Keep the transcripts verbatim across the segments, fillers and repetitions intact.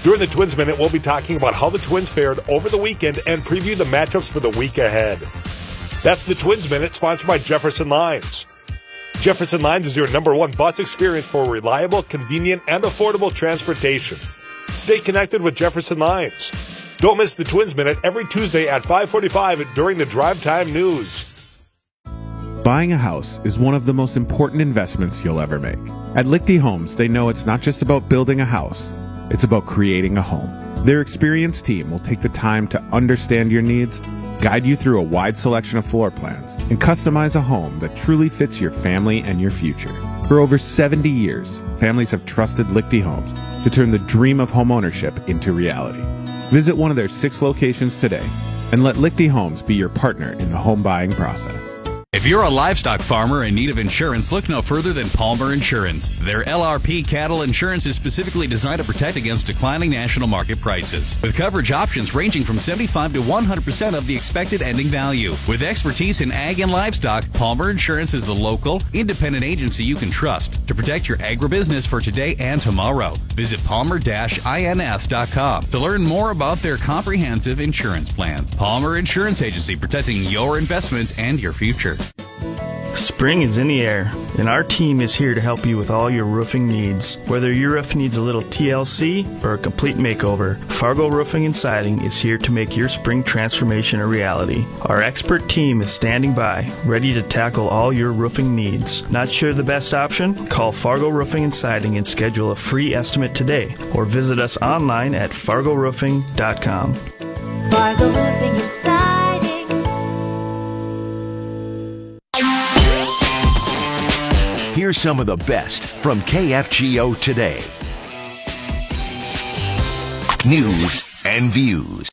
During the Twins Minute, we'll be talking about how the Twins fared over the weekend and preview the matchups for the week ahead. That's the Twins Minute, sponsored by Jefferson Lines. Jefferson Lines is your number one bus experience for reliable, convenient, and affordable transportation. Stay connected with Jefferson Lines. Don't miss the Twins Minute every Tuesday at five forty-five during the Drive Time News. Buying a house is one of the most important investments you'll ever make. At Lichty Homes, they know it's not just about building a house, it's about creating a home. Their experienced team will take the time to understand your needs, guide you through a wide selection of floor plans, and customize a home that truly fits your family and your future. For over seventy years, families have trusted Lichty Homes to turn the dream of homeownership into reality. Visit one of their six locations today and let Lichty Homes be your partner in the home buying process. If you're a livestock farmer in need of insurance, look no further than Palmer Insurance. Their L R P cattle insurance is specifically designed to protect against declining national market prices, with coverage options ranging from seventy-five to one hundred percent of the expected ending value. With expertise in ag and livestock, Palmer Insurance is the local, independent agency you can trust to protect your agribusiness for today and tomorrow. Visit palmer dash ins dot com to learn more about their comprehensive insurance plans. Palmer Insurance Agency, protecting your investments and your future. Spring is in the air, and our team is here to help you with all your roofing needs. Whether your roof needs a little T L C or a complete makeover, Fargo Roofing and Siding is here to make your spring transformation a reality. Our expert team is standing by, ready to tackle all your roofing needs. Not sure the best option? Call Fargo Roofing and Siding and schedule a free estimate today, or visit us online at fargo roofing dot com. Fargo Roofing and Siding. Here's some of the best from K F G O today. News and views.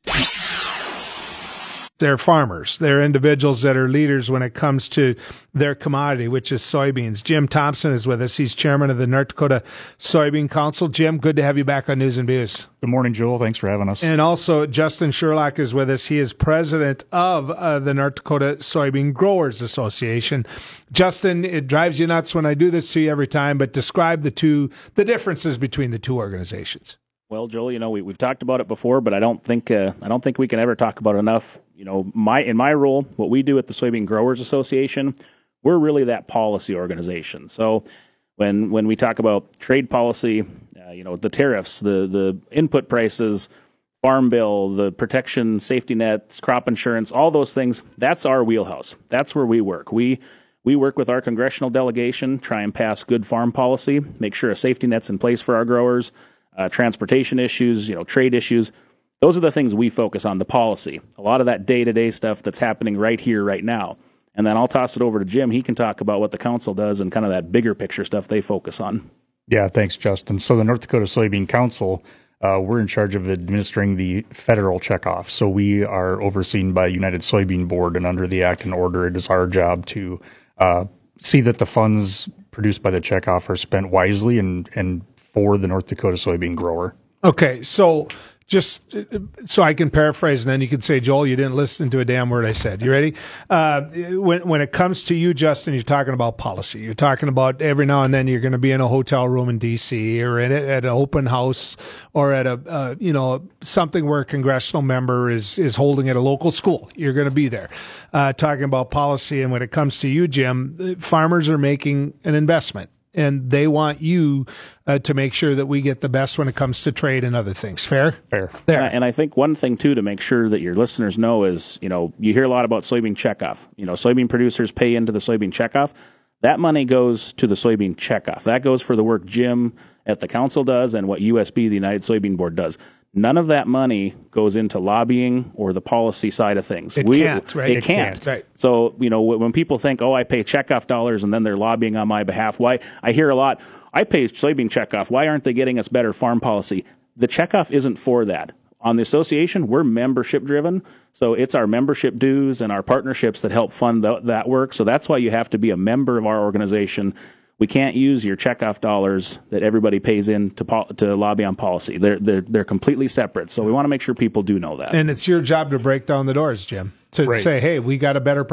They're farmers. They're individuals that are leaders when it comes to their commodity, which is soybeans. Jim Thompson is with us. He's chairman of the North Dakota Soybean Council. Jim, good to have you back on News and Views. Good morning, Joel. Thanks for having us. And also, Justin Sherlock is with us. He is president of uh, the North Dakota Soybean Growers Association. Justin, it drives you nuts when I do this to you every time, but describe the two, the differences between the two organizations. Well, Joel, you know, we, we've talked about it before, but I don't think uh, I don't think we can ever talk about it enough. You know, my in my role, what we do at the Soybean Growers Association, we're really that policy organization. So when when we talk about trade policy, uh, you know, the tariffs, the the input prices, farm bill, the protection, safety nets, crop insurance, all those things, that's our wheelhouse. That's where we work. We we work with our congressional delegation, try and pass good farm policy, make sure a safety net's in place for our growers. Uh, transportation issues, you know, trade issues. Those are the things we focus on, the policy. A lot of that day-to-day stuff that's happening right here, right now. And then I'll toss it over to Jim. He can talk about what the council does and kind of that bigger picture stuff they focus on. Yeah, thanks, Justin. So the North Dakota Soybean Council, uh, we're in charge of administering the federal checkoff. So we are overseen by United Soybean Board, and under the act and order, it is our job to uh, see that the funds produced by the checkoff are spent wisely and, and for the North Dakota soybean grower. Okay, so just so I can paraphrase, and then you can say, Joel, you didn't listen to a damn word I said. You ready? Uh, when when it comes to you, Justin, you're talking about policy. You're talking about every now and then you're going to be in a hotel room in D C or at, at an open house or at a uh, you know something where a congressional member is is holding at a local school. You're going to be there uh, talking about policy. And when it comes to you, Jim, farmers are making an investment. And they want you uh, to make sure that we get the best when it comes to trade and other things. Fair? Fair. There. And I think one thing, too, to make sure that your listeners know is, you know, you hear a lot about soybean checkoff. You know, soybean producers pay into the soybean checkoff. That money goes to the soybean checkoff. That goes for the work Jim at the council does and what U S B, the United Soybean Board, does. None of that money goes into lobbying or the policy side of things. It we, can't, right? It, it can't. can't. Right. So, you know, when people think, oh, I pay checkoff dollars and then they're lobbying on my behalf, why? I hear a lot, I pay soybean checkoff. Why aren't they getting us better farm policy? The checkoff isn't for that. On the association, we're membership driven. So it's our membership dues and our partnerships that help fund the, that work. So that's why you have to be a member of our organization. We can't use your checkoff dollars that everybody pays in to to lobby on policy. They're they're they're completely separate. So we want to make sure people do know that. And it's your job to break down the doors, Jim, to right. say, hey, we got a better product.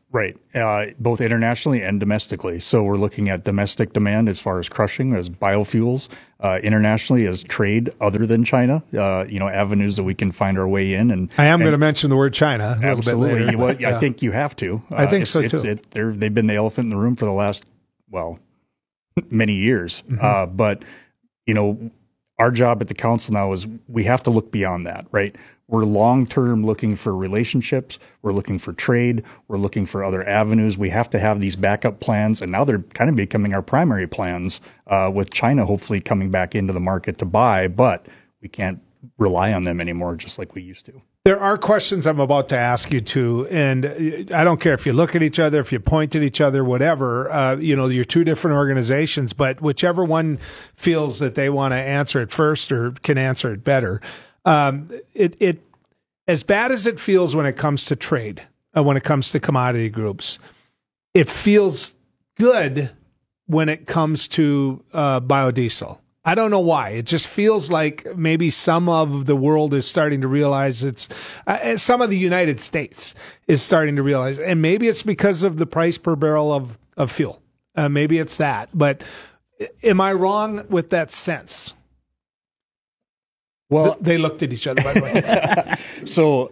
Right, uh, both internationally and domestically. So we're looking at domestic demand as far as crushing, as biofuels, uh, internationally as trade other than China, uh, you know, avenues that we can find our way in. And I am and going to mention the word China a little absolutely. bit later. Well, yeah. I think you have to. Uh, I think it's, so it's, too. It, they're, they've been the elephant in the room for the last, well, many years. Mm-hmm. Uh, but, you know, our job at the council now is we have to look beyond that, right? We're long-term looking for relationships. We're looking for trade. We're looking for other avenues. We have to have these backup plans, and now they're kind of becoming our primary plans uh, with China hopefully coming back into the market to buy, but we can't rely on them anymore just like we used to. There are questions I'm about to ask you too, and I don't care if you look at each other, if you point at each other, whatever. Uh, you know, you're two different organizations, but whichever one feels that they want to answer it first or can answer it better. Um, it, it, as bad as it feels when it comes to trade, uh, when it comes to commodity groups, it feels good when it comes to uh, biodiesel. I don't know why. It just feels like maybe some of the world is starting to realize it's, uh, some of the United States is starting to realize, and maybe it's because of the price per barrel of, of fuel. Uh, maybe it's that. But am I wrong with that sense? Well, they looked at each other, by the way. So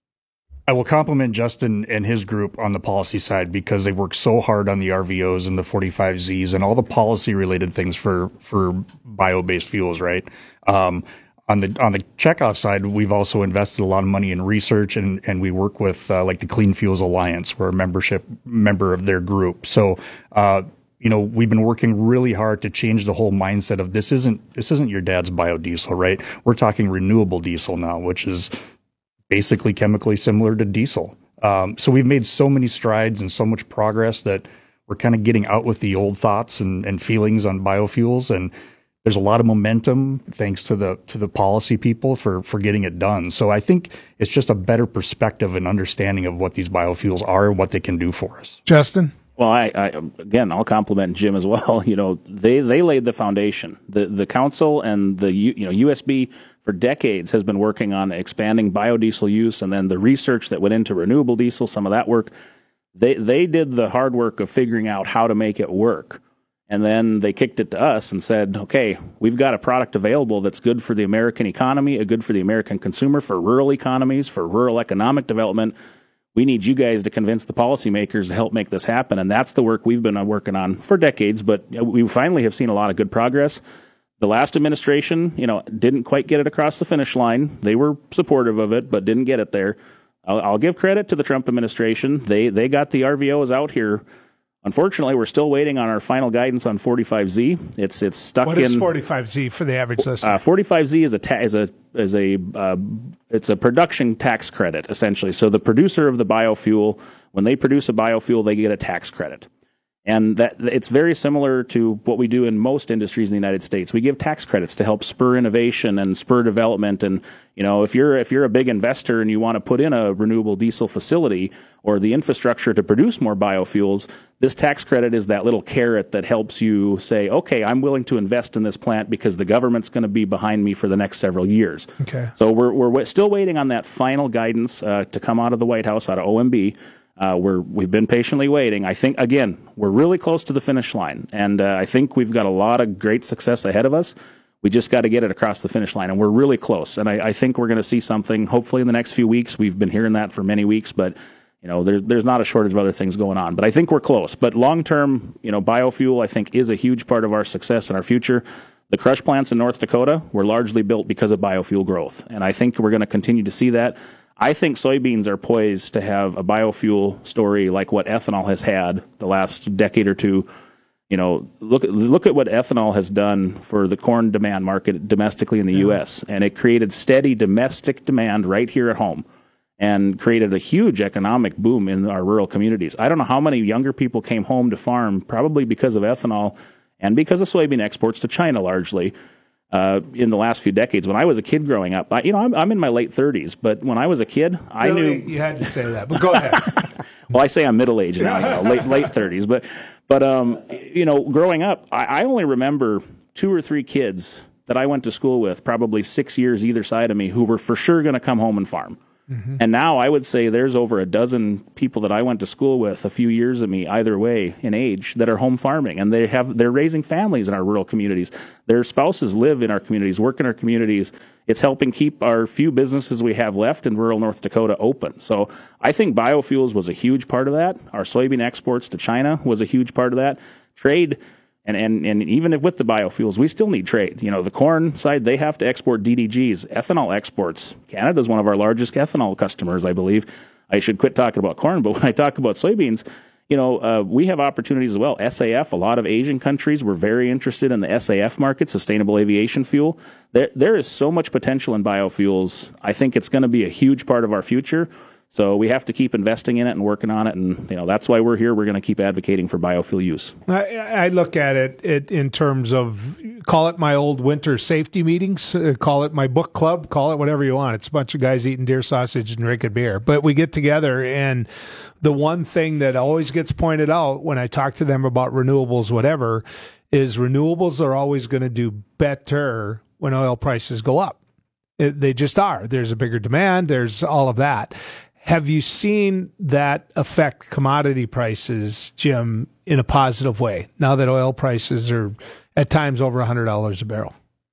I will compliment Justin and his group on the policy side because they work so hard on the R V Os and the forty-five Zs and all the policy related things for, for bio-based fuels, right? Um, on the on the checkoff side, we've also invested a lot of money in research, and, and we work with uh, like the Clean Fuels Alliance. We're a membership member of their group. So uh, you know, we've been working really hard to change the whole mindset of this isn't this isn't your dad's biodiesel, right? We're talking renewable diesel now, which is basically chemically similar to diesel. Um, so we've made so many strides and so much progress that we're kind of getting out with the old thoughts and, and feelings on biofuels. And there's a lot of momentum thanks to the to the policy people for, for getting it done. So I think it's just a better perspective and understanding of what these biofuels are and what they can do for us. Justin? Well, I, I again, I'll compliment Jim as well. You know, they, they laid the foundation. The the council and the you know U S B for decades has been working on expanding biodiesel use, and then the research that went into renewable diesel, some of that work. They they did the hard work of figuring out how to make it work, and then they kicked it to us and said, okay, we've got a product available that's good for the American economy, a good for the American consumer, for rural economies, for rural economic development. We need you guys to convince the policymakers to help make this happen. And that's the work we've been working on for decades, but we finally have seen a lot of good progress. The last administration, you know, didn't quite get it across the finish line. They were supportive of it, but didn't get it there. I'll, I'll give credit to the Trump administration. They they got the R V Os out here. Unfortunately, we're still waiting on our final guidance on forty-five Z. It's it's stuck what in. What is forty-five Z for the average listener? Uh, forty-five Z is a ta- is a is a uh, it's a production tax credit essentially. So the producer of the biofuel, when they produce a biofuel, they get a tax credit. And that it's very similar to what we do in most industries in the United States. We give tax credits to help spur innovation and spur development. And, you know, if you're if you're a big investor and you want to put in a renewable diesel facility or the infrastructure to produce more biofuels, this tax credit is that little carrot that helps you say, okay, I'm willing to invest in this plant because the government's going to be behind me for the next several years. Okay. So we're we're still waiting on that final guidance uh, to come out of the White House, out of O M B. Uh, we're, we've been patiently waiting. I think, again, we're really close to the finish line, and uh, I think we've got a lot of great success ahead of us. We just got to get it across the finish line, and we're really close. And I, I think we're going to see something, hopefully, in the next few weeks. We've been hearing that for many weeks, but you know, there's there's not a shortage of other things going on. But I think we're close. But long-term, you know, biofuel, I think, is a huge part of our success and our future. The crush plants in North Dakota were largely built because of biofuel growth, and I think we're going to continue to see that. I think soybeans are poised to have a biofuel story like what ethanol has had the last decade or two. You know, look look at what ethanol has done for the corn demand market domestically in the yeah. U S, and it created steady domestic demand right here at home and created a huge economic boom in our rural communities. I don't know how many younger people came home to farm, probably because of ethanol and because of soybean exports to China largely. Uh, in the last few decades, when I was a kid growing up, I, you know, I'm, I'm in my late thirties, but when I was a kid, I really? knew You had to say that, but go ahead. Well, I say I'm middle aged now, you know, late late thirties, but but um, you know, growing up, I, I only remember two or three kids that I went to school with, probably six years either side of me, who were for sure going to come home and farm. Mm-hmm. And now I would say there's over a dozen people that I went to school with a few years of me, either way in age, that are home farming, and they have they're raising families in our rural communities. Their spouses live in our communities, work in our communities. It's helping keep our few businesses we have left in rural North Dakota open. So I think biofuels was a huge part of that. Our soybean exports to China was a huge part of that. Trade. And, and and even if with the biofuels, we still need trade. You know, the corn side, they have to export D D Gs, ethanol exports. Canada is one of our largest ethanol customers, I believe. I should quit talking about corn, but when I talk about soybeans, you know, uh, we have opportunities as well. S A F, a lot of Asian countries were very interested in the S A F market, sustainable aviation fuel. There there is so much potential in biofuels. I think it's going to be a huge part of our future. So we have to keep investing in it and working on it, and you know that's why we're here. We're going to keep advocating for biofuel use. I, I look at it, it in terms of, call it my old winter safety meetings, uh, call it my book club, call it whatever you want. It's a bunch of guys eating deer sausage and drinking beer. But we get together, and the one thing that always gets pointed out when I talk to them about renewables, whatever, is renewables are always going to do better when oil prices go up. It, they just are. There's a bigger demand. There's all of that. Have you seen that affect commodity prices, Jim, in a positive way, now that oil prices are at times over one hundred dollars a barrel?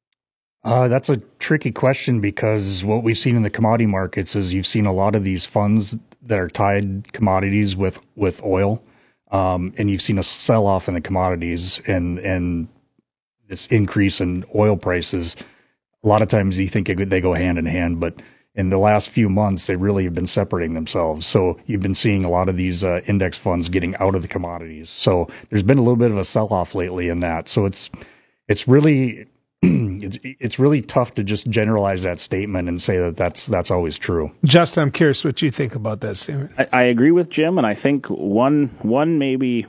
Uh, that's a tricky question, because what we've seen in the commodity markets is you've seen a lot of these funds that are tied commodities with, with oil, um, and you've seen a sell-off in the commodities and, and this increase in oil prices. A lot of times you think they go hand in hand, but in the last few months, they really have been separating themselves. So you've been seeing a lot of these uh, index funds getting out of the commodities. So there's been a little bit of a sell-off lately in that. So it's it's really it's, it's really tough to just generalize that statement and say that that's that's always true. Justin, I'm curious what you think about that statement. I, I agree with Jim, and I think one one maybe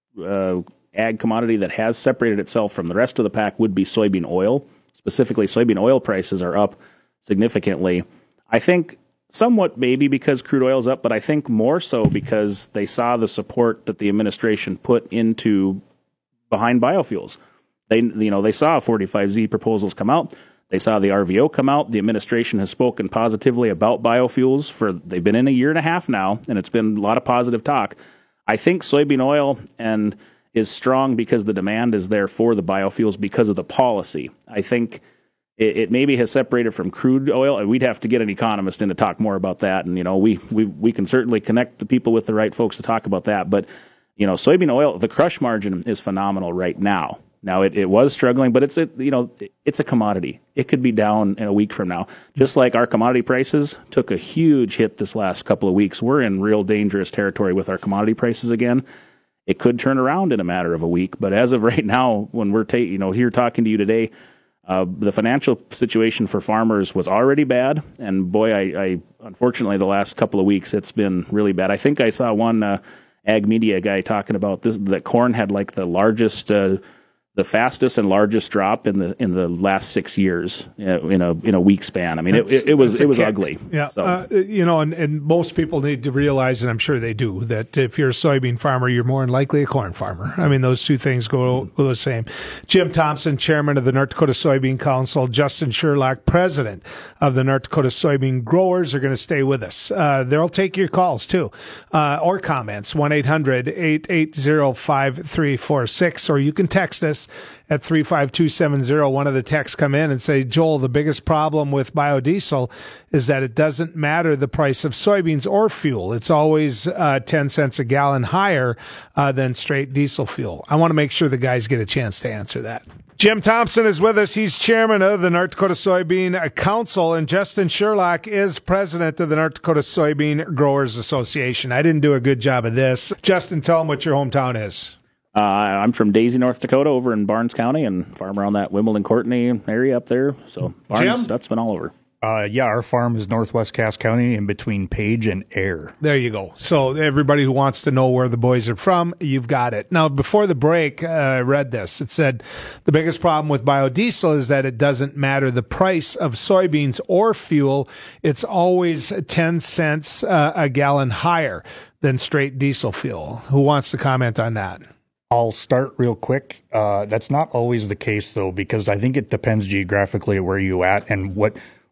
uh, ag commodity that has separated itself from the rest of the pack would be soybean oil. Specifically, soybean oil prices are up significantly. I think somewhat maybe because crude oil is up, but I think more so because they saw the support that the administration put into behind biofuels. They, you know, they saw forty-five Z proposals come out. They saw the R V O come out. The administration has spoken positively about biofuels for, they've been in a year and a half now, and it's been a lot of positive talk. I think soybean oil and is strong because the demand is there for the biofuels because of the policy. I think It, it maybe has separated from crude oil. We'd have to get an economist in to talk more about that. And, you know, we, we, we can certainly connect the people with the right folks to talk about that. But, you know, soybean oil, the crush margin is phenomenal right now. Now, it, it was struggling, but it's, a, you know, it's a commodity. It could be down in a week from now. Just like our commodity prices took a huge hit this last couple of weeks. We're in real dangerous territory with our commodity prices again. It could turn around in a matter of a week. But as of right now, when we're, ta- you know, here talking to you today, Uh, the financial situation for farmers was already bad, and boy, I, I unfortunately the last couple of weeks it's been really bad. I think I saw one uh, ag media guy talking about this, that corn had like the largest, uh, the fastest and largest drop in the in the last six years uh, in a in a week span. I mean, it, it, it was it was kick. ugly. Yeah, so. uh, you know, and, and most people need to realize, and I'm sure they do, that if you're a soybean farmer, you're more than likely a corn farmer. I mean, those two things go, go the same. Jim Thompson, chairman of the North Dakota Soybean Council, Justin Sherlock, president of the North Dakota Soybean Growers, are going to stay with us. Uh, they'll take your calls too, uh, or comments, one eight hundred eight eight zero five three four six, or you can text us at three five two seven zero. One of the texts come in and say, Joel, the biggest problem with biodiesel is that it doesn't matter the price of soybeans or fuel. It's always uh, ten cents a gallon higher uh, than straight diesel fuel. I want to make sure the guys get a chance to answer that. Jim Thompson is with us. He's chairman of the North Dakota Soybean Council, and Justin Sherlock is president of the North Dakota Soybean Growers Association. I didn't do a good job of this. Justin, tell them what your hometown is. Uh, I'm from Daisy, North Dakota, over in Barnes County, and farm around that Wimbledon-Courtenay area up there. So Barnes, Jim? That's been all over. Uh, yeah, our farm is northwest Cass County, in between Page and Air. There you go. So everybody who wants to know where the boys are from, you've got it. Now, before the break, uh, I read this. It said the biggest problem with biodiesel is that it doesn't matter the price of soybeans or fuel. It's always ten cents uh, a gallon higher than straight diesel fuel. Who wants to comment on that? I'll start real quick. Uh, that's not always the case, though, because I think it depends geographically where you're at and what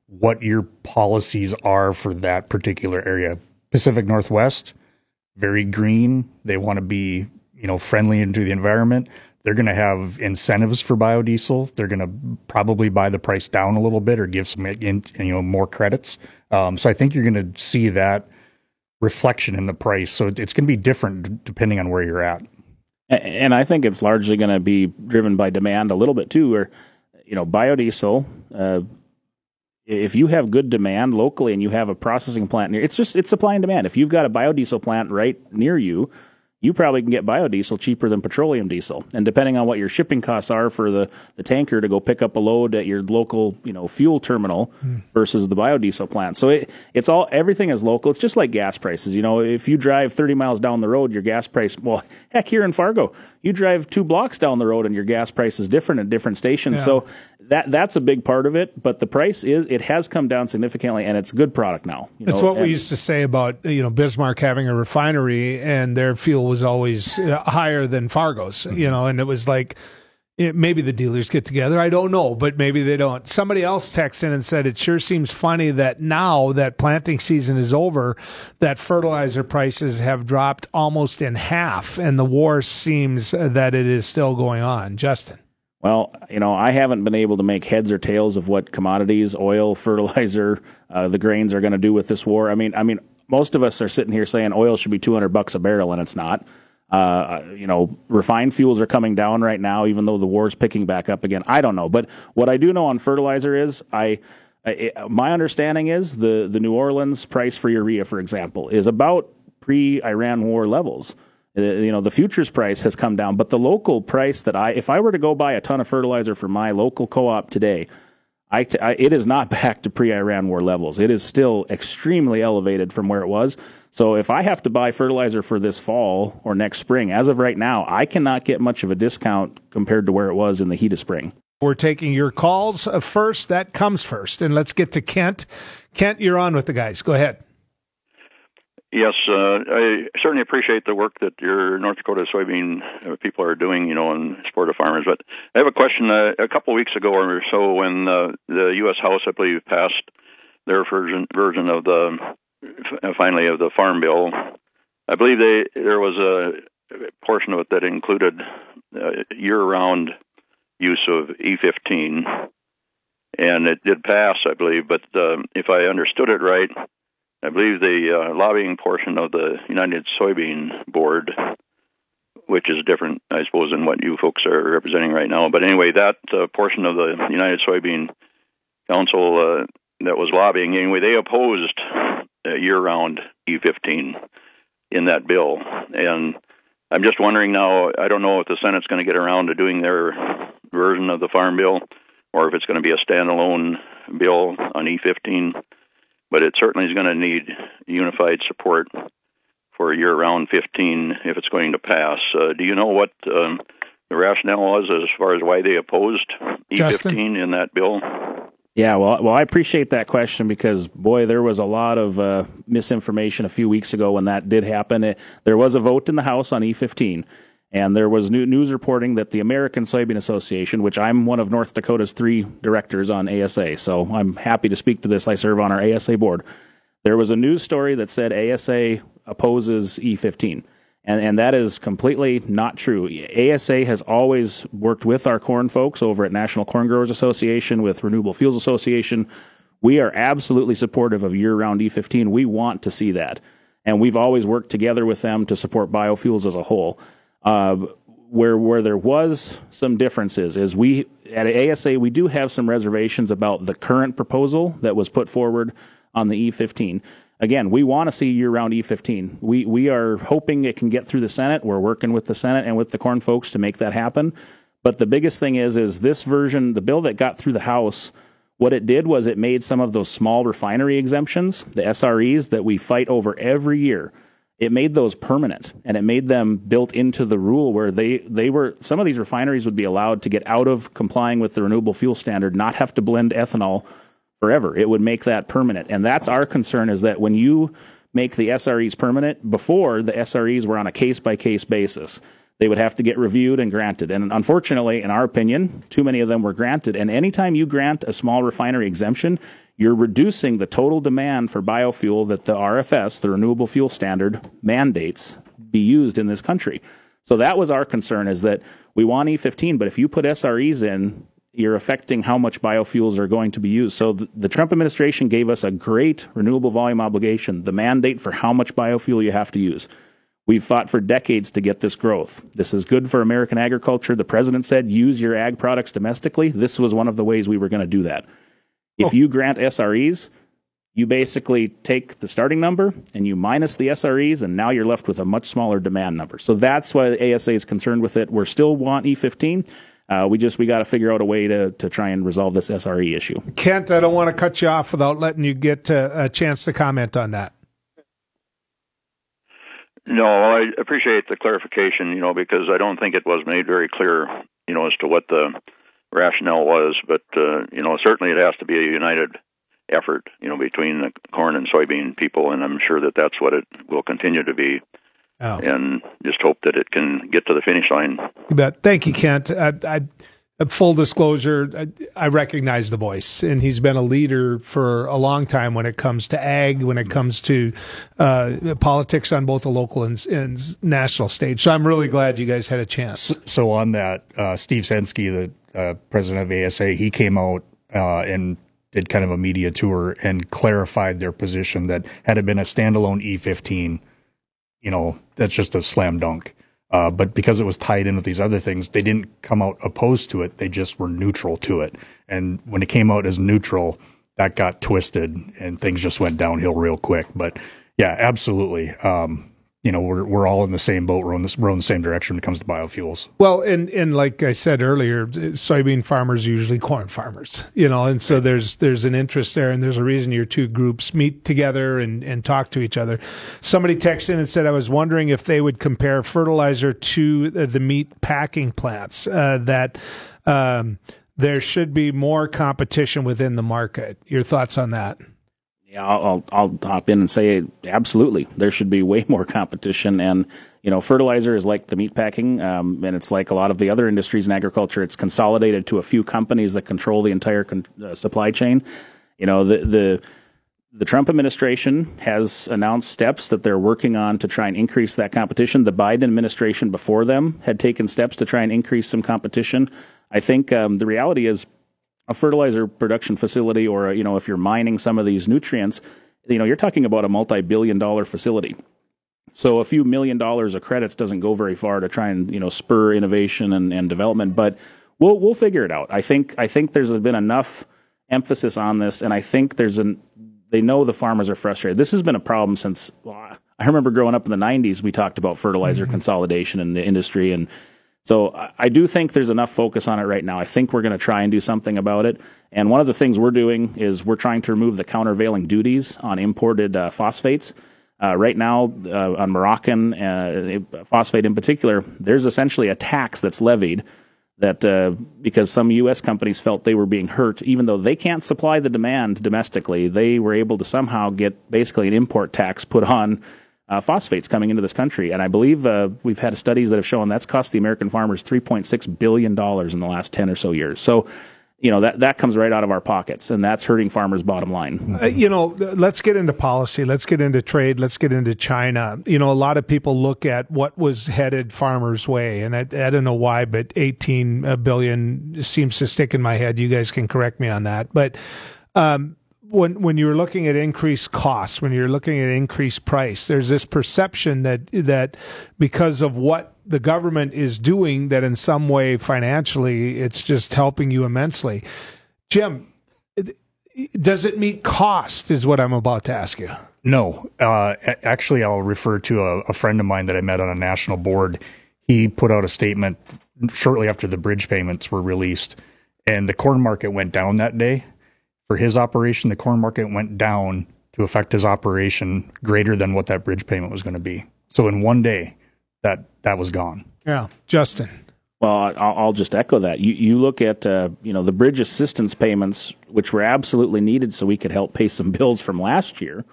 what your policies are for that particular area. Pacific Northwest, very green. They want to be, you know, friendly into the environment. They're going to have incentives for biodiesel. They're going to probably buy the price down a little bit or give some, you know, more credits. Um, so I think you're going to see that reflection in the price. So it's going to be different depending on where you're at. And I think it's largely going to be driven by demand a little bit too, where, you know, biodiesel, uh, if you have good demand locally and you have a processing plant near, it's just, it's supply and demand. If you've got a biodiesel plant right near you, you probably can get biodiesel cheaper than petroleum diesel. And depending on what your shipping costs are for the, the tanker to go pick up a load at your local, you know, fuel terminal mm. versus the biodiesel plant. So it, it's all, everything is local. It's just like gas prices. You know, if you drive thirty miles down the road, your gas price, well, heck, here in Fargo, you drive two blocks down the road and your gas price is different at different stations. Yeah. So that that's a big part of it. But the price is, it has come down significantly, and it's a good product now. You it's know? what and, we used to say about, you know, Bismarck having a refinery and their fuel was always higher than Fargo's, you know, and it was like, it, maybe the dealers get together. I don't know, but maybe they don't. Somebody else texted in and said, it sure seems funny that now that planting season is over, that fertilizer prices have dropped almost in half, and the war seems that it is still going on. Justin. Well, you know, I haven't been able to make heads or tails of what commodities, oil, fertilizer, uh, the grains are going to do with this war. I mean, I mean, most of us are sitting here saying oil should be two hundred bucks a barrel, and it's not. Uh, you know, refined fuels are coming down right now, even though the war's picking back up again. I don't know. But what I do know on fertilizer is I, I my understanding is the, the New Orleans price for urea, for example, is about pre-Iran war levels. Uh, you know, the futures price has come down, but the local price that I, if I were to go buy a ton of fertilizer for my local co-op today, I, I, it is not back to pre-Iran war levels. It is still extremely elevated from where it was. So if I have to buy fertilizer for this fall or next spring, as of right now, I cannot get much of a discount compared to where it was in the heat of spring. We're taking your calls first. That comes first. And let's get to Kent. Kent, you're on with the guys. Go ahead. Yes, uh, I certainly appreciate the work that your North Dakota soybean people are doing, you know, in support of farmers. But I have a question. Uh, a couple of weeks ago or so, when uh, the U S House, I believe, passed their version version of the finally of the Farm Bill, I believe they there was a portion of it that included uh, year-round use of E fifteen, and it did pass, I believe. But uh, if I understood it right, I believe the uh, lobbying portion of the United Soybean Board, which is different, I suppose, than what you folks are representing right now. But anyway, that uh, portion of the United Soybean Council uh, that was lobbying, anyway, they opposed uh, year-round E fifteen in that bill. And I'm just wondering now, I don't know if the Senate's going to get around to doing their version of the Farm Bill, or if it's going to be a standalone bill on E fifteen. But it certainly is going to need unified support for year-round fifteen if it's going to pass. Uh, do you know what um, the rationale was as far as why they opposed E fifteen Justin? In that bill? Yeah, well, well, I appreciate that question because, boy, there was a lot of uh, misinformation a few weeks ago when that did happen. It, there was a vote in the House on E fifteen. And there was new news reporting that the American Soybean Association, which I'm one of North Dakota's three directors on A S A, so I'm happy to speak to this. I serve on our A S A board. There was a news story that said A S A opposes E fifteen, and, and that is completely not true. A S A has always worked with our corn folks over at National Corn Growers Association, with Renewable Fuels Association. We are absolutely supportive of year-round E fifteen. We want to see that, and we've always worked together with them to support biofuels as a whole. Uh, where where there was some differences is we at A S A we do have some reservations about the current proposal that was put forward on the E fifteen. Again, we want to see year-round E fifteen. We we are hoping it can get through the Senate. We're working with the Senate and with the corn folks to make that happen. But the biggest thing is is this version, the bill that got through the House, what it did was it made some of those small refinery exemptions, the S R Es that we fight over every year. It made those permanent, and it made them built into the rule where they, they were, some of these refineries would be allowed to get out of complying with the renewable fuel standard, not have to blend ethanol forever. It would make that permanent. And that's our concern, is that when you make the S R Es permanent, before the S R Es were on a case-by-case basis. they would have to get reviewed and granted. And unfortunately, in our opinion, too many of them were granted. And anytime you grant a small refinery exemption, you're reducing the total demand for biofuel that the R F S, the Renewable Fuel Standard, mandates be used in this country. So that was our concern, is that we want E fifteen, but if you put S R Es in, you're affecting how much biofuels are going to be used. So the, the Trump administration gave us a great renewable volume obligation, the mandate for how much biofuel you have to use. We've fought for decades to get this growth. This is good for American agriculture. The president said, use your ag products domestically. This was one of the ways we were going to do that. If Oh. you grant S R Es, you basically take the starting number and you minus the S R Es, and now you're left with a much smaller demand number. So that's why the A S A is concerned with it. We're still want E fifteen. Uh, we just we got to figure out a way to, to try and resolve this S R E issue. Kent, I don't want to cut you off without letting you get uh, a chance to comment on that. No, I appreciate the clarification, you know, because I don't think it was made very clear, you know, as to what the rationale was. But, uh, you know, certainly it has to be a united effort, you know, between the corn and soybean people, and I'm sure that that's what it will continue to be. Oh. And just hope that it can get to the finish line. You bet. Thank you, Kent. I, I, full disclosure, I, I recognize the voice, and he's been a leader for a long time when it comes to ag, when it comes to uh, politics on both the local and, and national stage. So I'm really glad you guys had a chance. So on that, uh, Steve Sensky, the uh, president of A S A, he came out uh, and did kind of a media tour and clarified their position that had it been a standalone E fifteen, you know, that's just a slam dunk. Uh, but because it was tied in with these other things, they didn't come out opposed to it. They just were neutral to it. And when it came out as neutral, that got twisted and things just went downhill real quick. But yeah, absolutely. Um, you know, we're we're all in the same boat. We're in, this, we're in the same direction when it comes to biofuels. Well, and, and like I said earlier, soybean farmers are usually corn farmers, you know, and so there's there's an interest there, and there's a reason your two groups meet together and, and talk to each other. Somebody texted in and said, I was wondering if they would compare fertilizer to the, the meat packing plants, uh, that um, there should be more competition within the market. Your thoughts on that? Yeah, I'll, I'll hop in and say absolutely. There should be way more competition. And, you know, fertilizer is like the meat packing, um, and it's like a lot of the other industries in agriculture. It's consolidated to a few companies that control the entire con- uh, supply chain. You know, the, the the Trump administration has announced steps that they're working on to try and increase that competition. The Biden administration before them had taken steps to try and increase some competition. I think um, the reality is, a fertilizer production facility, or, you know, if you're mining some of these nutrients, you know, you're talking about a multi-billion dollar facility. So a few million dollars of credits doesn't go very far to try and, you know, spur innovation and, and development, but we'll we'll figure it out. I think I think there's been enough emphasis on this, and I think there's an they know the farmers are frustrated. This has been a problem since, well, I remember growing up in the nineties, we talked about fertilizer mm-hmm. consolidation in the industry, and so I do think there's enough focus on it right now. I think we're going to try and do something about it. And one of the things we're doing is we're trying to remove the countervailing duties on imported uh, phosphates. Uh, right now, uh, on Moroccan uh, phosphate in particular, there's essentially a tax that's levied that uh, because some U S companies felt they were being hurt, even though they can't supply the demand domestically, they were able to somehow get basically an import tax put on Uh, phosphates coming into this country. And I believe uh, we've had studies that have shown that's cost the American farmers three point six billion dollars in the last ten or so years. So, you know, that, that comes right out of our pockets, and that's hurting farmers' bottom line. Uh, you know, let's get into policy. Let's get into trade. Let's get into China. You know, a lot of people look at what was headed farmers' way, and I, I don't know why, but eighteen billion seems to stick in my head. You guys can correct me on that. But um When when you're looking at increased costs, when you're looking at increased price, there's this perception that that because of what the government is doing, that in some way financially it's just helping you immensely. Jim, does it meet cost is what I'm about to ask you. No. Uh, actually, I'll refer to a, a friend of mine that I met on a national board. He put out a statement shortly after the bridge payments were released, and the corn market went down that day. For his operation, the corn market went down to affect his operation greater than what that bridge payment was going to be. So in one day, that that was gone. Yeah, Justin. Well, I'll, I'll just echo that. You you look at uh, you know the bridge assistance payments, which were absolutely needed so we could help pay some bills from last year.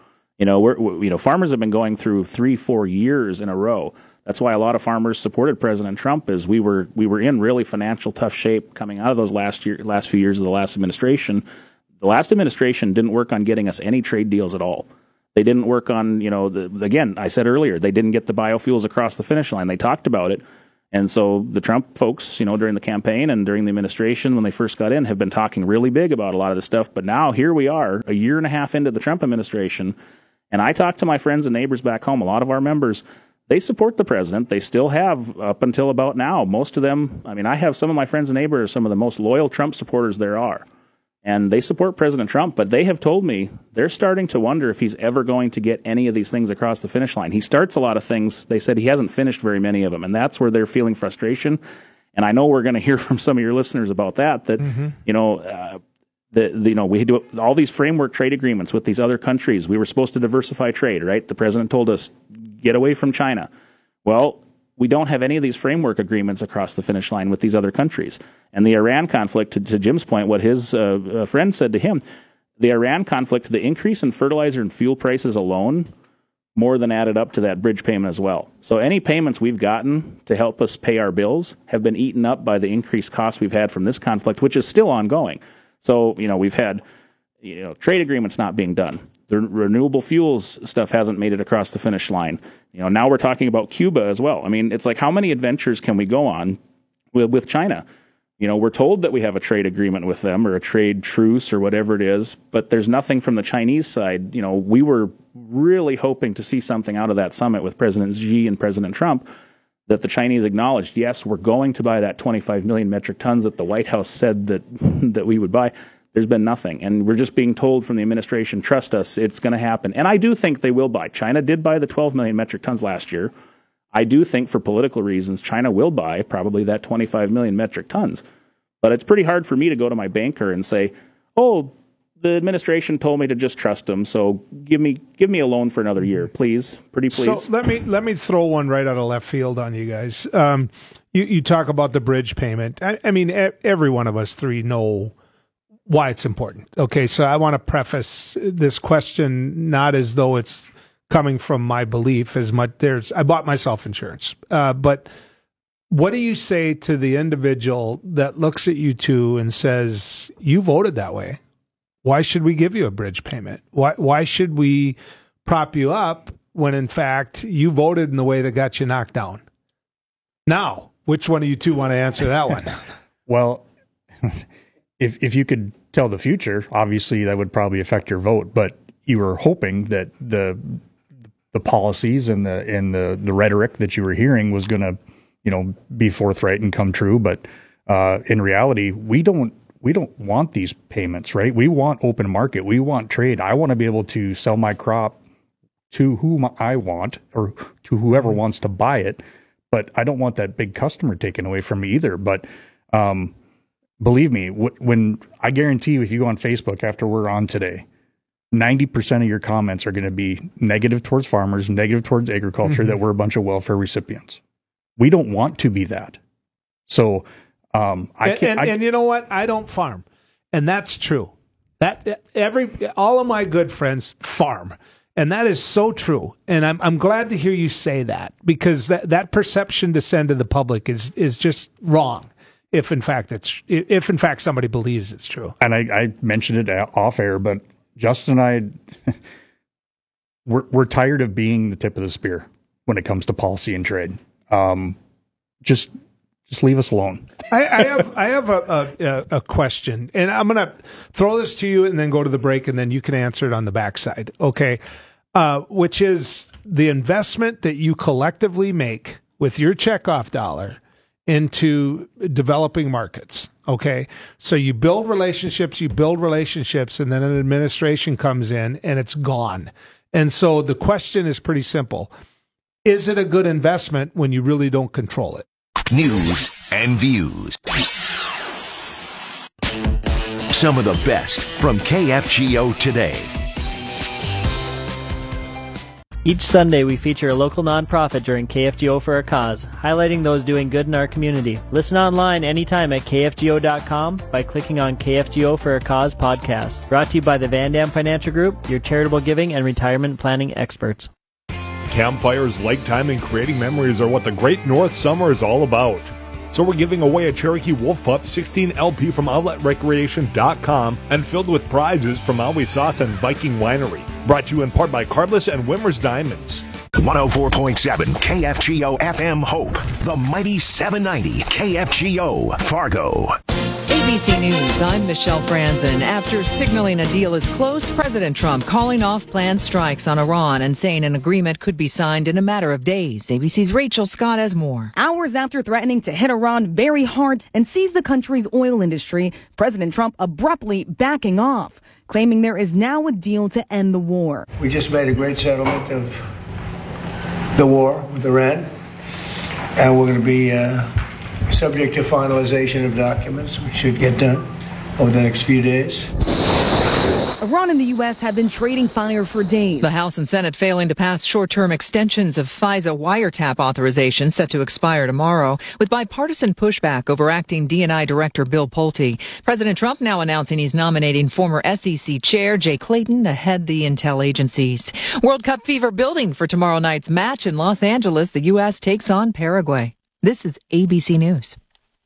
You know, we're, we, you know, farmers have been going through three, four years in a row. That's why a lot of farmers supported President Trump, is we were we were in really financial tough shape coming out of those last year, last few years of the last administration. The last administration didn't work on getting us any trade deals at all. They didn't work on, you know, the, again, I said earlier, they didn't get the biofuels across the finish line. They talked about it. And so the Trump folks, you know, during the campaign and during the administration when they first got in have been talking really big about a lot of this stuff. But now here we are a year and a half into the Trump administration. And I talk to my friends and neighbors back home. A lot of our members, they support the president. They still have up until about now. Most of them, I mean, I have some of my friends and neighbors, some of the most loyal Trump supporters there are. And they support President Trump, but they have told me they're starting to wonder if he's ever going to get any of these things across the finish line. He starts a lot of things. They said he hasn't finished very many of them, and that's where they're feeling frustration. And I know we're going to hear from some of your listeners about that, that, mm-hmm. you know, uh, the, the, you know, we do all these framework trade agreements with these other countries. We were supposed to diversify trade, right? The president told us, get away from China. Well, we don't have any of these framework agreements across the finish line with these other countries. And the Iran conflict, to, to Jim's point, what his uh, friend said to him, the Iran conflict, the increase in fertilizer and fuel prices alone more than added up to that bridge payment as well. So any payments we've gotten to help us pay our bills have been eaten up by the increased costs we've had from this conflict, which is still ongoing. So, you know, we've had, you know, trade agreements not being done. The renewable fuels stuff hasn't made it across the finish line. You know, now we're talking about Cuba as well. I mean, it's like, how many adventures can we go on with, with China? You know, we're told that we have a trade agreement with them or a trade truce or whatever it is, but there's nothing from the Chinese side. You know, we were really hoping to see something out of that summit with President Xi and President Trump, that the Chinese acknowledged, yes, we're going to buy that twenty-five million metric tons that the White House said that that we would buy. There's been nothing. And we're just being told from the administration, trust us, it's going to happen. And I do think they will buy. China did buy the twelve million metric tons last year. I do think for political reasons, China will buy probably that twenty-five million metric tons. But it's pretty hard for me to go to my banker and say, oh, the administration told me to just trust them, so give me give me a loan for another year, please. Pretty please. So let me let me throw one right out of left field on you guys. Um, you, you talk about the bridge payment. I, I mean, every one of us three know why it's important. Okay, so I want to preface this question not as though it's coming from my belief as much. There's I bought myself insurance, uh, but what do you say to the individual that looks at you two and says, you voted that way? Why should we give you a bridge payment? Why why should we prop you up when in fact you voted in the way that got you knocked down? Now, which one of you two want to answer that one? Well, if if you could tell the future, obviously that would probably affect your vote, but you were hoping that the the policies and the and the, the rhetoric that you were hearing was going to, you know, be forthright and come true. But uh, in reality, we don't we don't want these payments, right? We want open market. We want trade. I want to be able to sell my crop to whom I want or to whoever wants to buy it. But I don't want that big customer taken away from me either. But um, believe me, w- when I guarantee you, if you go on Facebook after we're on today, ninety percent of your comments are going to be negative towards farmers, negative towards agriculture, mm-hmm. that we're a bunch of welfare recipients. We don't want to be that. So um, I can't. And, and, I, and you know what? I don't farm, and that's true. That every all of my good friends farm, and that is so true. And I'm I'm glad to hear you say that, because that, that perception to send to the public is is just wrong. If in fact it's if in fact somebody believes it's true. And I, I mentioned it off air, but Justin and I, we're we're tired of being the tip of the spear when it comes to policy and trade. Um, just, just leave us alone. I, I have, I have a, a, a question, and I'm going to throw this to you and then go to the break, and then you can answer it on the backside. Okay. Uh, which is the investment that you collectively make with your checkoff dollar into developing markets. Okay. So you build relationships, you build relationships, and then an administration comes in and it's gone. And so the question is pretty simple. Is it a good investment when you really don't control it? News and views. Some of the best from K F G O today. Each Sunday, we feature a local nonprofit during K F G O for a Cause, highlighting those doing good in our community. Listen online anytime at K F G O dot com by clicking on K F G O for a Cause podcast. Brought to you by the Van Dam Financial Group, your charitable giving and retirement planning experts. Campfires, lake time, and creating memories are what the Great North Summer is all about. So we're giving away a Cherokee Wolf Pup sixteen L P from outlet recreation dot com and filled with prizes from Maui Sauce and Viking Winery. Brought to you in part by Cardless and Wimmer's Diamonds. one oh four point seven K F G O F M Hope, the mighty seven ninety K F G O Fargo. A B C News, I'm Michelle Franzen. After signaling a deal is close, President Trump calling off planned strikes on Iran and saying an agreement could be signed in a matter of days. A B C's Rachel Scott has more. Hours after threatening to hit Iran very hard and seize the country's oil industry, President Trump abruptly backing off, claiming there is now a deal to end the war. We just made a great settlement of the war with Iran, and we're going to be uh, subject to finalization of documents. We should get done over the next few days. Iran and the U S have been trading fire for days. The House and Senate failing to pass short-term extensions of FISA wiretap authorization set to expire tomorrow, with bipartisan pushback over acting D and I Director Bill Pulte. President Trump now announcing he's nominating former S E C Chair Jay Clayton to head the intel agencies. World Cup fever building for tomorrow night's match in Los Angeles. The U S takes on Paraguay. This is A B C News.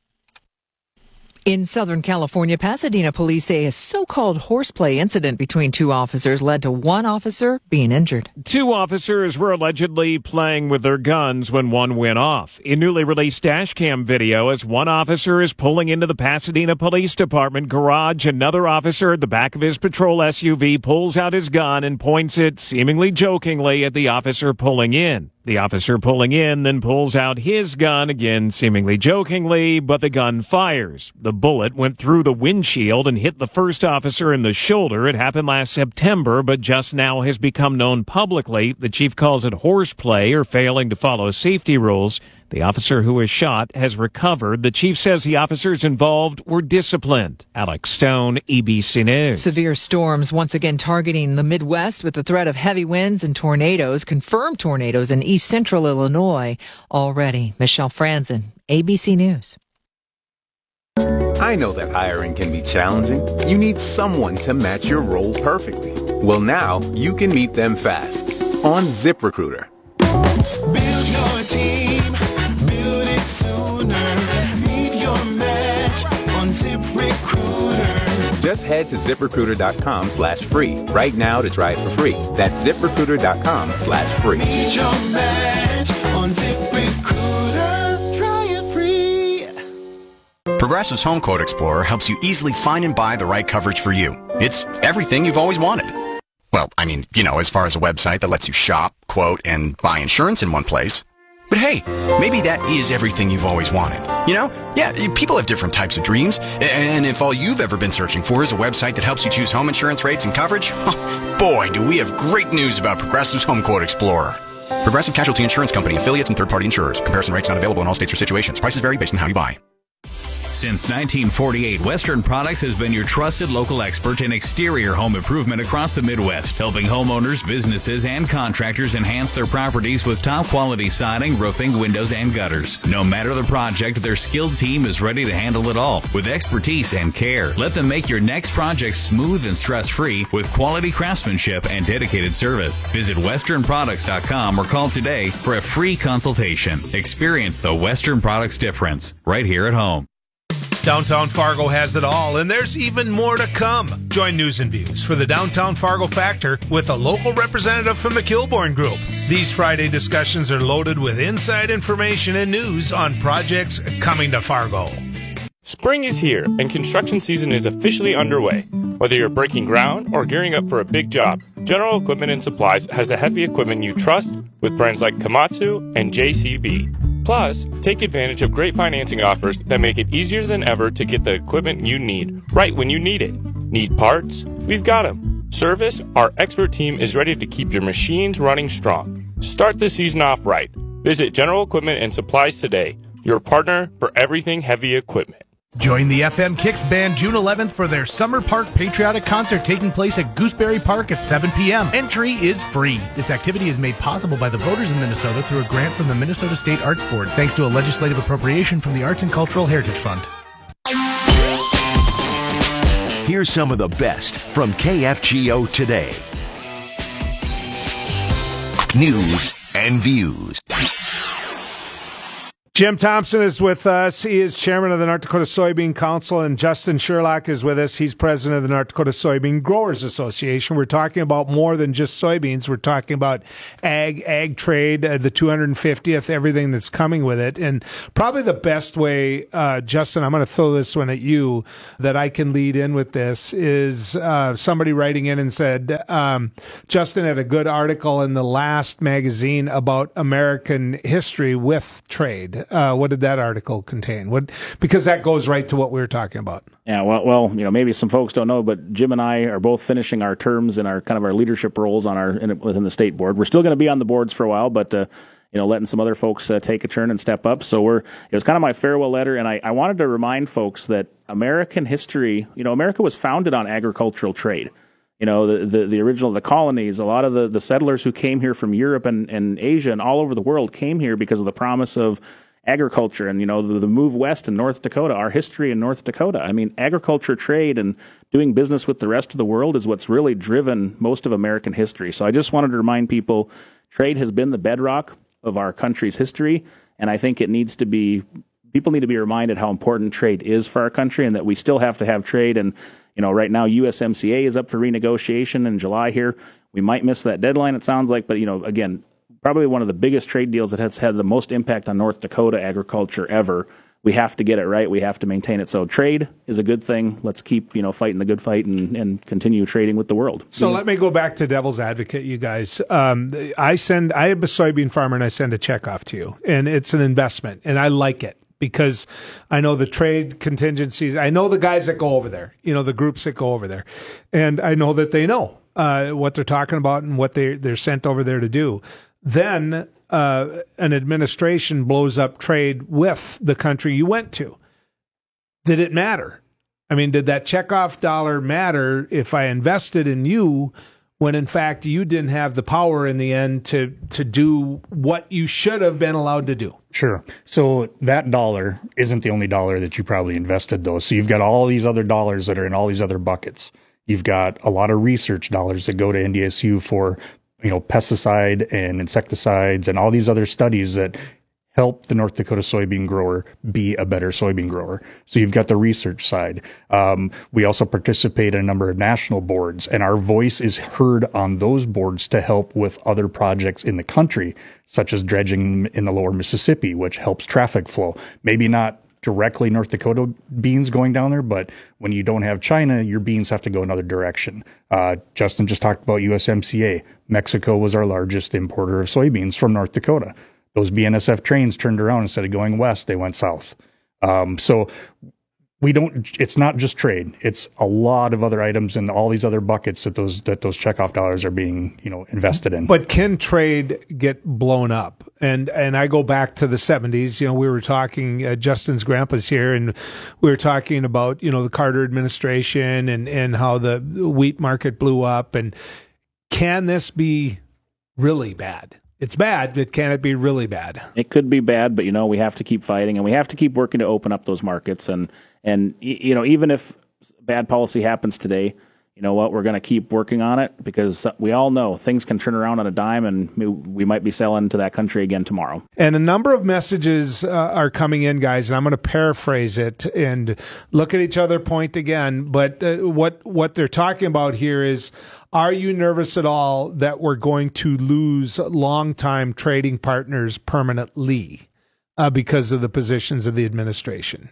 In Southern California, Pasadena police say a so-called horseplay incident between two officers led to one officer being injured. Two officers were allegedly playing with their guns when one went off. In newly released dash cam video, as one officer is pulling into the Pasadena Police Department garage, another officer at the back of his patrol S U V pulls out his gun and points it, seemingly jokingly, at the officer pulling in. The officer pulling in then pulls out his gun, again seemingly jokingly, but the gun fires. The bullet went through the windshield and hit the first officer in the shoulder. It happened last September, but just now has become known publicly. The chief calls it horseplay or failing to follow safety rules. The officer who was shot has recovered. The chief says the officers involved were disciplined. Alex Stone, A B C News. Severe storms once again targeting the Midwest with the threat of heavy winds and tornadoes. Confirmed tornadoes in east central Illinois already. Michelle Franzen, A B C News. I know that hiring can be challenging. You need someone to match your role perfectly. Well, now you can meet them fast on ZipRecruiter. Build your team, build it sooner. Meet your match on ZipRecruiter. Just head to ZipRecruiter.com slash free right now to try it for free. That's ZipRecruiter.com slash free. Meet your match on ZipRecruiter. Try it free. Progressive's Home Quote Explorer helps you easily find and buy the right coverage for you. It's everything you've always wanted. Well, I mean, you know, as far as a website that lets you shop, quote, and buy insurance in one place. But hey, maybe that is everything you've always wanted. You know? Yeah, people have different types of dreams. And if all you've ever been searching for is a website that helps you choose home insurance rates and coverage, boy, do we have great news about Progressive's Home Quote Explorer. Progressive Casualty Insurance Company, affiliates, and third-party insurers. Comparison rates not available in all states or situations. Prices vary based on how you buy. Since nineteen forty-eight, Western Products has been your trusted local expert in exterior home improvement across the Midwest, helping homeowners, businesses, and contractors enhance their properties with top-quality siding, roofing, windows, and gutters. No matter the project, their skilled team is ready to handle it all with expertise and care. Let them make your next project smooth and stress-free with quality craftsmanship and dedicated service. Visit western products dot com or call today for a free consultation. Experience the Western Products difference right here at home. Downtown Fargo has it all, and there's even more to come. Join News and Views for the Downtown Fargo Factor with a local representative from the Kilbourne Group. These Friday discussions are loaded with inside information and news on projects coming to Fargo. Spring is here, and construction season is officially underway. Whether you're breaking ground or gearing up for a big job, General Equipment and Supplies has the heavy equipment you trust with brands like Komatsu and J C B. Plus, take advantage of great financing offers that make it easier than ever to get the equipment you need right when you need it. Need parts? We've got them. Service? Our expert team is ready to keep your machines running strong. Start the season off right. Visit General Equipment and Supplies today, your partner for everything heavy equipment. Join the F M Kicks Band June eleventh for their Summer Park Patriotic Concert taking place at Gooseberry Park at seven p.m. Entry is free. This activity is made possible by the voters in Minnesota through a grant from the Minnesota State Arts Board, thanks to a legislative appropriation from the Arts and Cultural Heritage Fund. Here's some of the best from K F G O Today. News and views. Jim Thompson is with us. He is chairman of the North Dakota Soybean Council, and Justin Sherlock is with us. He's president of the North Dakota Soybean Growers Association. We're talking about more than just soybeans. We're talking about ag, ag trade, uh, the two hundred fiftieth, everything that's coming with it. And probably the best way, uh, Justin, I'm going to throw this one at you, that I can lead in with this is uh, somebody writing in and said, um, Justin had a good article in the last magazine about American history with trade. Uh, what did that article contain? What, because that goes right to what we were talking about. Yeah, well, well, you know, maybe some folks don't know, but Jim and I are both finishing our terms in our kind of our leadership roles on our in, within the state board. We're still going to be on the boards for a while, but uh, you know, letting some other folks uh, take a turn and step up. So we're it was kind of my farewell letter, and I, I wanted to remind folks that American history, you know, America was founded on agricultural trade. You know, the, the, the original, the colonies, a lot of the, the settlers who came here from Europe and, and Asia and all over the world came here because of the promise of agriculture and, you know, the, the move west in North Dakota, our history in North Dakota. I mean, agriculture, trade, and doing business with the rest of the world is what's really driven most of American history. So I just wanted to remind people trade has been the bedrock of our country's history, and I think it needs to be, people need to be reminded how important trade is for our country and that we still have to have trade. And, you know, right now U S M C A is up for renegotiation in July here. We might miss that deadline, it sounds like, but, you know, again, probably one of the biggest trade deals that has had the most impact on North Dakota agriculture ever. We have to get it right. We have to maintain it. So trade is a good thing. Let's keep, you know, fighting the good fight and, and continue trading with the world. So let me go back to devil's advocate, you guys. Um, I send, I am a soybean farmer and I send a check off to you, and it's an investment, and I like it because I know the trade contingencies. I know the guys that go over there, you know, the groups that go over there, and I know that they know uh, what they're talking about and what they they're sent over there to do. Then uh, an administration blows up trade with the country you went to. Did it matter? I mean, did that checkoff dollar matter if I invested in you when, in fact, you didn't have the power in the end to, to do what you should have been allowed to do? Sure. So that dollar isn't the only dollar that you probably invested, though. So you've got all these other dollars that are in all these other buckets. You've got a lot of research dollars that go to N D S U for, you know, pesticide and insecticides and all these other studies that help the North Dakota soybean grower be a better soybean grower. So you've got the research side. Um, we also participate in a number of national boards, and our voice is heard on those boards to help with other projects in the country, such as dredging in the lower Mississippi, which helps traffic flow. Maybe not directly North Dakota beans going down there, but when you don't have China, your beans have to go another direction. Uh, Justin just talked about U S M C A. Mexico was our largest importer of soybeans from North Dakota. Those B N S F trains turned around. Instead of going west, they went south. Um, so we don't, it's not just trade. It's a lot of other items and all these other buckets that those, that those checkoff dollars are being, you know, invested in. But can trade get blown up? And, and I go back to the seventies, you know, we were talking, uh, Justin's grandpa's here, and we were talking about, you know, the Carter administration and, and how the wheat market blew up. And can this be really bad? It's bad, but can it be really bad? It could be bad, but, you know, we have to keep fighting, and we have to keep working to open up those markets. And, and you know, even if bad policy happens today, you know what, we're going to keep working on it, because we all know things can turn around on a dime, and we might be selling to that country again tomorrow. And a number of messages uh, are coming in, guys, and I'm going to paraphrase it and look at each other, point again. But uh, what what they're talking about here is, are you nervous at all that we're going to lose longtime trading partners permanently uh, because of the positions of the administration?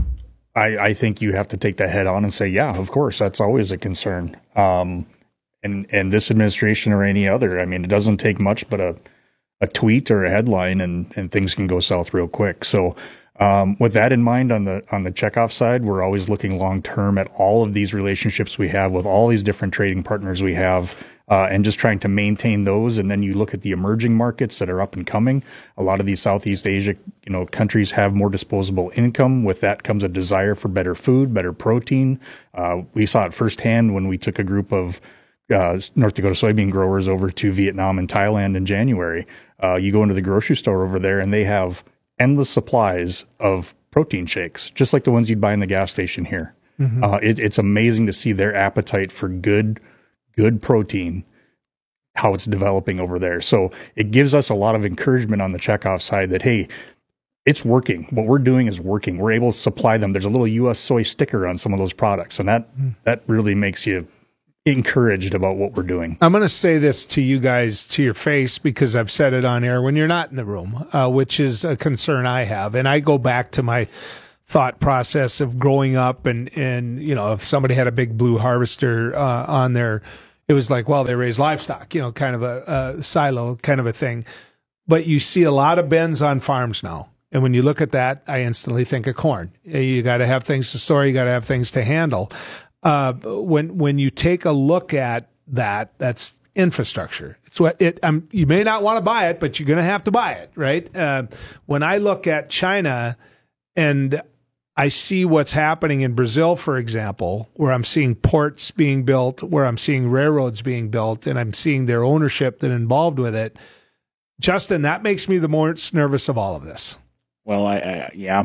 I, I think you have to take that head on and say, yeah, of course, that's always a concern. Um, and, and this administration or any other, I mean, it doesn't take much but a, a tweet or a headline, and, and things can go south real quick. So um, with that in mind, on the on the checkoff side, we're always looking long term at all of these relationships we have with all these different trading partners we have. uh, and just trying to maintain those. And then you look at the emerging markets that are up and coming. A lot of these Southeast Asia, you know, countries have more disposable income. With that comes a desire for better food, better protein. Uh, we saw it firsthand when we took a group of uh, North Dakota soybean growers over to Vietnam and Thailand in January. Uh, you go into the grocery store over there and they have endless supplies of protein shakes, just like the ones you'd buy in the gas station here. Mm-hmm. Uh, it, it's amazing to see their appetite for good, good protein, how it's developing over there. So it gives us a lot of encouragement on the checkoff side that, hey, it's working. What we're doing is working. We're able to supply them. There's a little U S soy sticker on some of those products, and that mm. that really makes you encouraged about what we're doing. I'm going to say this to you guys to your face because I've said it on air when you're not in the room, uh, which is a concern I have. And I go back to my thought process of growing up and, and you know, if somebody had a big blue harvester uh, on there, it was like, well, they raise livestock, you know, kind of a, a silo kind of a thing. But you see a lot of bins on farms now. And when you look at that, I instantly think of corn. You got to have things to store. You got to have things to handle. Uh, when when you take a look at that, that's infrastructure. It's what it. Um, you may not want to buy it, but you're going to have to buy it, right? Uh, when I look at China, and I see what's happening in Brazil, for example, where I'm seeing ports being built, where I'm seeing railroads being built, and I'm seeing their ownership that involved with it. Justin, that makes me the most nervous of all of this. Well, I, I yeah,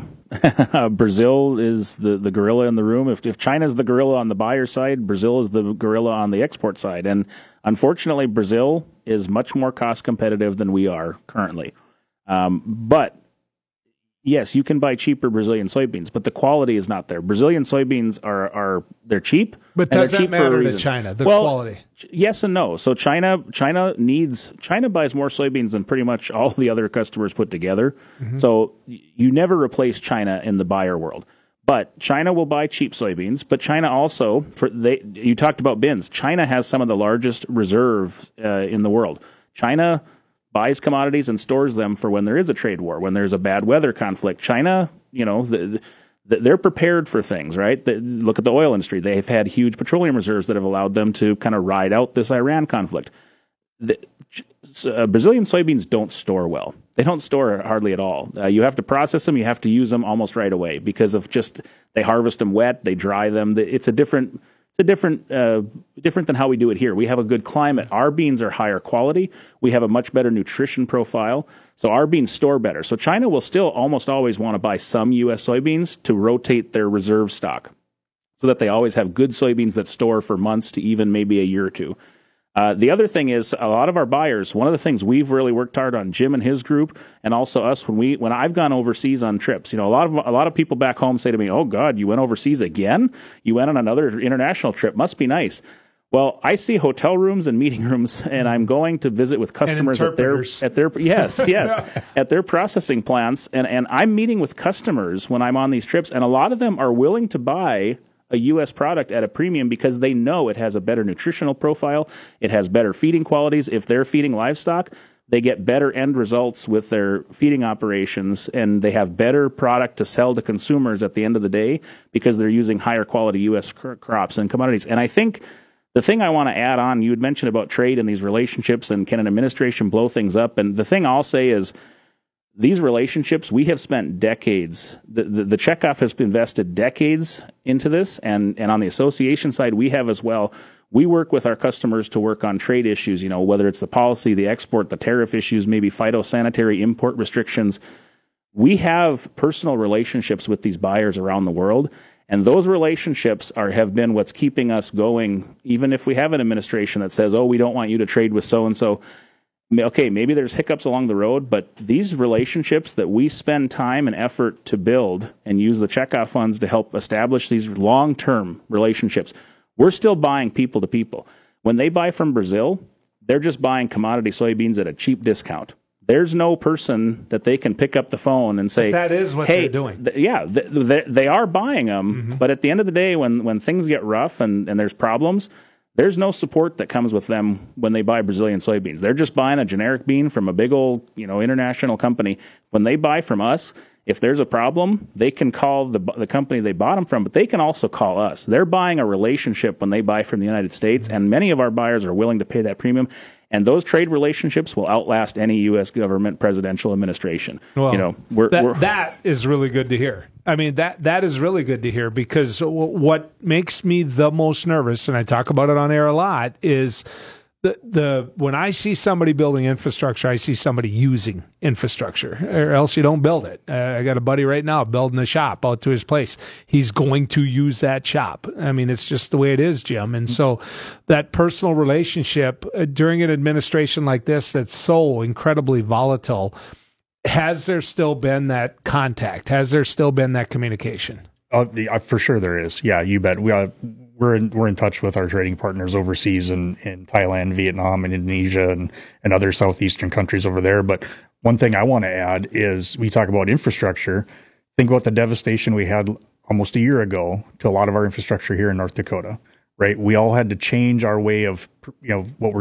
Brazil is the, the gorilla in the room. If if China's the gorilla on the buyer side, Brazil is the gorilla on the export side. And unfortunately, Brazil is much more cost competitive than we are currently. Um, but yes, you can buy cheaper Brazilian soybeans, but the quality is not there. Brazilian soybeans are, are they're cheap. But does that matter to China, the well, quality? Yes and no. So China China needs China buys more soybeans than pretty much all the other customers put together. Mm-hmm. So you never replace China in the buyer world. But China will buy cheap soybeans, but China also, for they you talked about bins. China has some of the largest reserves uh, in the world. China buys commodities and stores them for when there is a trade war, when there's a bad weather conflict. China, you know, the, the, they're prepared for things, right? The, look at the oil industry. They've had huge petroleum reserves that have allowed them to kind of ride out this Iran conflict. The, uh, Brazilian soybeans don't store well. They don't store hardly at all. Uh, you have to process them. You have to use them almost right away because of just they harvest them wet, they dry them. It's a different It's a different, uh, different than how we do it here. We have a good climate. Our beans are higher quality. We have a much better nutrition profile. So our beans store better. So China will still almost always want to buy some U S soybeans to rotate their reserve stock so that they always have good soybeans that store for months to even maybe a year or two. Uh, the other thing is a lot of our buyers, one of the things we've really worked hard on, Jim and his group, and also us when we when I've gone overseas on trips, you know, a lot of a lot of people back home say to me, "Oh God, you went overseas again? You went on another international trip? Must be nice." Well, I see hotel rooms and meeting rooms, and I'm going to visit with customers at their at their yes yes at their processing plants, and and I'm meeting with customers when I'm on these trips, and a lot of them are willing to buy a U S product at a premium because they know it has a better nutritional profile, it has better feeding qualities. If they're feeding livestock, they get better end results with their feeding operations, and they have better product to sell to consumers at the end of the day because they're using higher quality U S cr- crops and commodities. And I think the thing I want to add on, you had mentioned about trade and these relationships and can an administration blow things up, and the thing I'll say is these relationships, we have spent decades, the, the, the checkoff has invested decades into this, and, and on the association side, we have as well. We work with our customers to work on trade issues, you know, whether it's the policy, the export, the tariff issues, maybe phytosanitary import restrictions. We have personal relationships with these buyers around the world, and those relationships are have been what's keeping us going, even if we have an administration that says, oh, we don't want you to trade with so-and-so. Okay, maybe there's hiccups along the road, but these relationships that we spend time and effort to build and use the checkoff funds to help establish these long-term relationships, we're still buying people to people. When they buy from Brazil, they're just buying commodity soybeans at a cheap discount. There's no person that they can pick up the phone and say, but that is what hey, they're doing. Th- yeah, th- th- they are buying them, mm-hmm. But at the end of the day, when, when things get rough and, and there's problems, there's no support that comes with them when they buy Brazilian soybeans. They're just buying a generic bean from a big old, you know, international company. When they buy from us, if there's a problem, they can call the the company they bought them from, but they can also call us. They're buying a relationship when they buy from the United States, and many of our buyers are willing to pay that premium. And those trade relationships will outlast any U S government presidential administration. Well, you know, we're, that, we're, that is really good to hear. I mean, that that is really good to hear, because w- what makes me the most nervous, and I talk about it on air a lot, is the the when I see somebody building infrastructure, I see somebody using infrastructure, or else you don't build it. Uh, I got a buddy right now building a shop out to his place. He's going to use that shop. I mean, it's just the way it is, Jim. And so that personal relationship uh, during an administration like this that's so incredibly volatile, has there still been that contact? Has there still been that communication? Uh, yeah, for sure there is. Yeah, you bet. We are, we're in, we're in touch with our trading partners overseas in, in Thailand, Vietnam, and Indonesia, and, and other southeastern countries over there. But one thing I want to add is, we talk about infrastructure. Think about the devastation we had almost a year ago to a lot of our infrastructure here in North Dakota, right? We all had to change our way of, you know, what we're